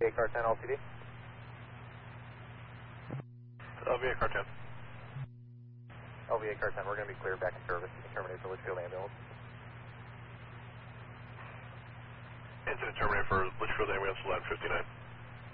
LVA car 10 LTD. LVA car 10. LVA car 10, we're going to be cleared back in service. You can terminate for Litchfield ambulance. Incident terminated for Litchfield ambulance 1159.